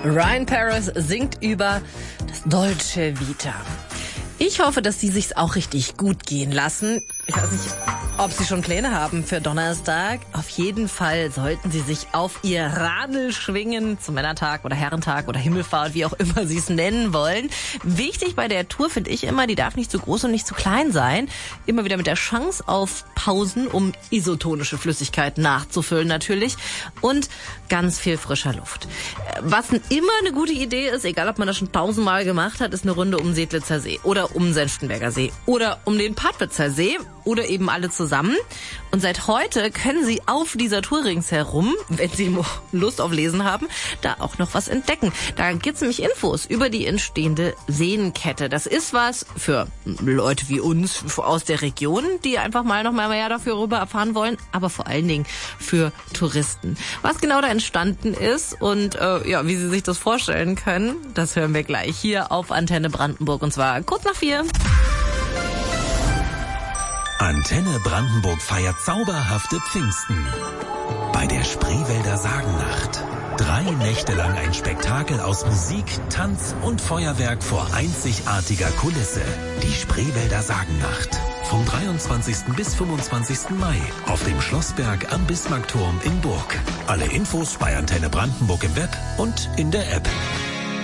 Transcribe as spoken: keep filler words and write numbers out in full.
Ryan Paris singt über das Dolce Vita. Ich hoffe, dass Sie sich's auch richtig gut gehen lassen. Ich weiß nicht, ob Sie schon Pläne haben für Donnerstag. Auf jeden Fall sollten Sie sich auf Ihr Radl schwingen zum Männertag oder Herrentag oder Himmelfahrt, wie auch immer Sie es nennen wollen. Wichtig bei der Tour finde ich immer, die darf nicht zu groß und nicht zu klein sein. Immer wieder mit der Chance auf Pausen, um isotonische Flüssigkeit nachzufüllen natürlich. Und ganz viel frischer Luft. Was immer eine gute Idee ist, egal ob man das schon tausendmal gemacht hat, ist eine Runde um Sedlitzer See oder um Senftenberger See oder um den Padwitzer See oder eben alle zusammen. Und seit heute können Sie auf dieser Tour ringsherum, wenn Sie Lust auf Lesen haben, da auch noch was entdecken. Da gibt's nämlich Infos über die entstehende Seenkette. Das ist was für Leute wie uns aus der Region, die einfach mal noch mal mehr dafür rüber erfahren wollen, aber vor allen Dingen für Touristen. Was genau da entstanden ist und äh, ja, wie Sie sich das vorstellen können, das hören wir gleich hier auf Antenne Brandenburg und zwar kurz nach vier. Antenne Brandenburg feiert zauberhafte Pfingsten. Bei der Spreewälder Sagennacht. Drei Nächte lang ein Spektakel aus Musik, Tanz und Feuerwerk vor einzigartiger Kulisse. Die Spreewälder Sagennacht. Vom dreiundzwanzigsten bis fünfundzwanzigsten Mai auf dem Schlossberg am Bismarckturm in Burg. Alle Infos bei Antenne Brandenburg im Web und in der App.